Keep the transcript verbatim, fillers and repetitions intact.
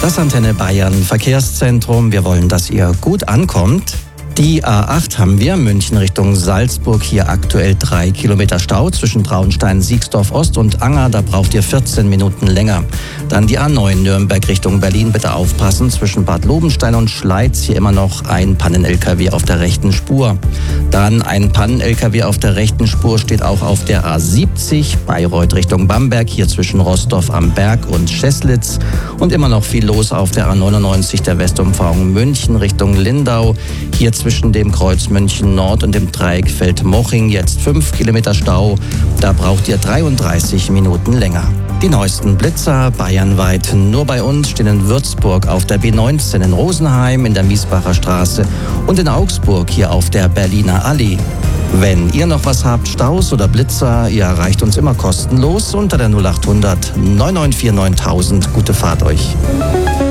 Das Antenne Bayern Verkehrszentrum. Wir wollen, dass ihr gut ankommt. Die A acht haben wir, München Richtung Salzburg, hier aktuell drei Kilometer Stau zwischen Traunstein, Siegsdorf Ost und Anger, da braucht ihr vierzehn Minuten länger. Dann die A neun Nürnberg Richtung Berlin, bitte aufpassen, zwischen Bad Lobenstein und Schleiz, hier immer noch ein Pannen-L K W auf der rechten Spur. Dann ein Pannen-L K W auf der rechten Spur steht auch auf der A siebzig, Bayreuth Richtung Bamberg, hier zwischen Rostorf am Berg und Scheslitz. Und immer noch viel los auf der A neunundneunzig, der Westumfahrung München Richtung Lindau, hier zwischen dem Kreuz München Nord und dem Dreieck Feldmoching jetzt fünf Kilometer Stau. Da braucht ihr dreiunddreißig Minuten länger. Die neuesten Blitzer bayernweit nur bei uns stehen in Würzburg auf der B neunzehn, in Rosenheim in der Miesbacher Straße und in Augsburg hier auf der Berliner Allee. Wenn ihr noch was habt, Staus oder Blitzer, ihr erreicht uns immer kostenlos unter der null acht hundert neun neun vier neuntausend. Gute Fahrt euch.